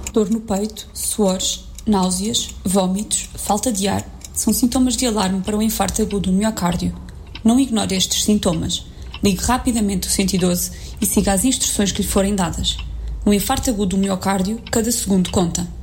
Dor no peito, suores, náuseas, vômitos, falta de ar são sintomas de alarme para o infarto agudo do miocárdio. Não ignore estes sintomas. Ligue rapidamente o 112 e siga as instruções que lhe forem dadas. No infarto agudo do miocárdio, cada segundo conta.